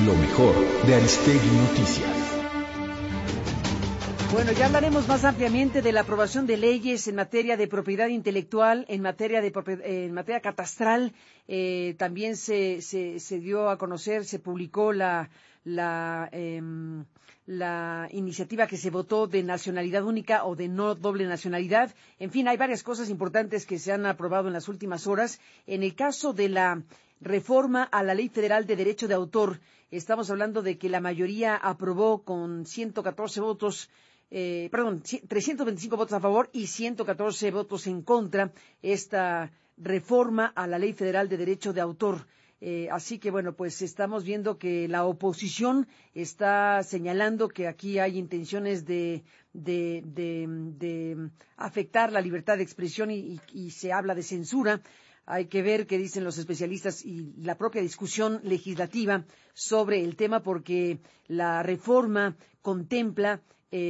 lo mejor de Aristegui Noticias. Bueno, ya hablaremos más ampliamente de la aprobación de leyes en materia de propiedad intelectual, en materia catastral. También se dio a conocer, se publicó la iniciativa que se votó de nacionalidad única o de no doble nacionalidad. En fin, hay varias cosas importantes que se han aprobado en las últimas horas. En el caso de la reforma a la Ley Federal de Derecho de Autor, estamos hablando de que la mayoría aprobó con 114 votos. 325 votos a favor y 114 votos en contra esta reforma a la Ley Federal de Derecho de Autor. Así que, bueno, pues estamos viendo que la oposición está señalando que aquí hay intenciones de afectar la libertad de expresión y se habla de censura. Hay que ver qué dicen los especialistas y la propia discusión legislativa sobre el tema, porque la reforma contempla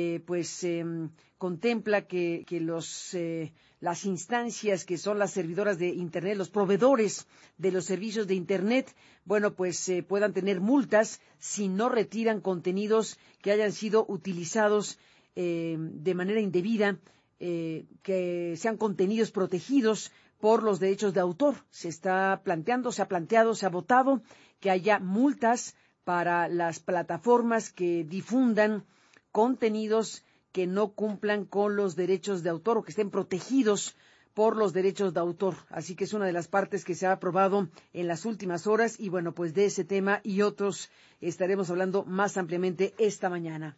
que las instancias que son las servidoras de Internet, los proveedores de los servicios de Internet, puedan tener multas si no retiran contenidos que hayan sido utilizados de manera indebida, que sean contenidos protegidos por los derechos de autor. Se ha planteado, se ha votado que haya multas para las plataformas que difundan contenidos que no cumplan con los derechos de autor o que estén protegidos por los derechos de autor. Así que es una de las partes que se ha aprobado en las últimas horas y, bueno, pues de ese tema y otros estaremos hablando más ampliamente esta mañana.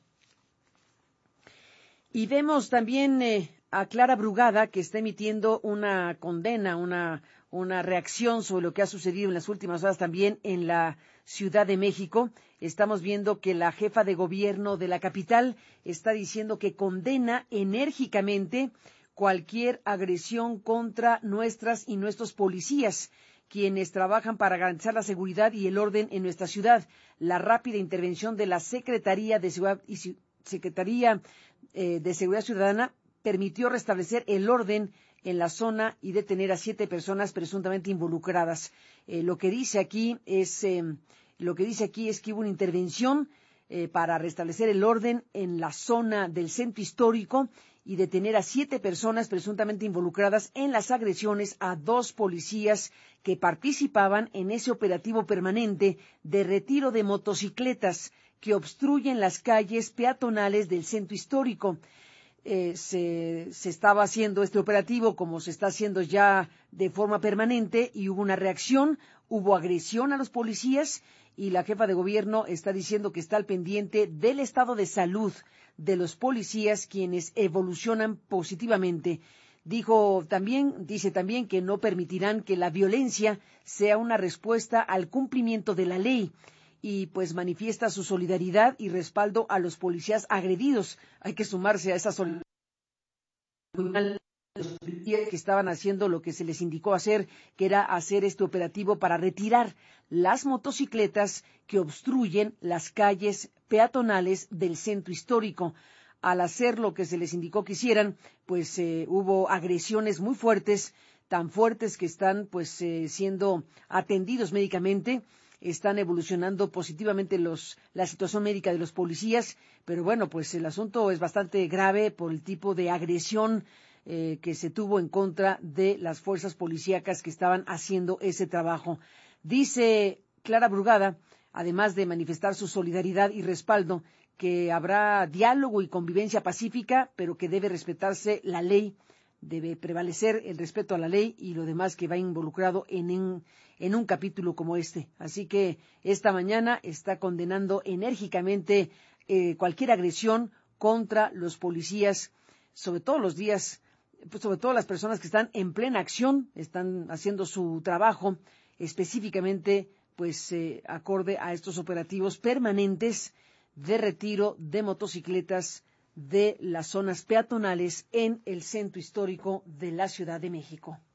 Y vemos también a Clara Brugada, que está emitiendo una condena, una reacción sobre lo que ha sucedido en las últimas horas también en la Ciudad de México. Estamos viendo que la jefa de gobierno de la capital está diciendo que condena enérgicamente cualquier agresión contra nuestras y nuestros policías, quienes trabajan para garantizar la seguridad y el orden en nuestra ciudad. La rápida intervención de la Secretaría de Seguridad Ciudadana permitió restablecer el orden en la zona y detener a 7 personas presuntamente involucradas. Lo que dice aquí es que hubo una intervención para restablecer el orden en la zona del centro histórico y detener a 7 personas presuntamente involucradas en las agresiones a 2 policías que participaban en ese operativo permanente de retiro de motocicletas que obstruyen las calles peatonales del centro histórico. Se estaba haciendo este operativo como se está haciendo ya de forma permanente y hubo una reacción, hubo agresión a los policías y la jefa de gobierno está diciendo que está al pendiente del estado de salud de los policías, quienes evolucionan positivamente. Dice también que no permitirán que la violencia sea una respuesta al cumplimiento de la ley. Y pues manifiesta su solidaridad y respaldo a los policías agredidos. Hay que sumarse a esa solidaridad los policías que estaban haciendo lo que se les indicó hacer, que era hacer este operativo para retirar las motocicletas que obstruyen las calles peatonales del centro histórico. Al hacer lo que se les indicó que hicieran, pues hubo agresiones muy fuertes, tan fuertes que están siendo atendidos médicamente. Están evolucionando positivamente la situación médica de los policías, pero bueno, pues el asunto es bastante grave por el tipo de agresión que se tuvo en contra de las fuerzas policíacas que estaban haciendo ese trabajo. Dice Clara Brugada, además de manifestar su solidaridad y respaldo, que habrá diálogo y convivencia pacífica, pero que debe respetarse la ley. Debe prevalecer el respeto a la ley y lo demás que va involucrado en un capítulo como este. Así que esta mañana está condenando enérgicamente cualquier agresión contra los policías, sobre todo sobre todo las personas que están en plena acción, están haciendo su trabajo específicamente acorde a estos operativos permanentes de retiro de motocicletas de las zonas peatonales en el centro histórico de la Ciudad de México.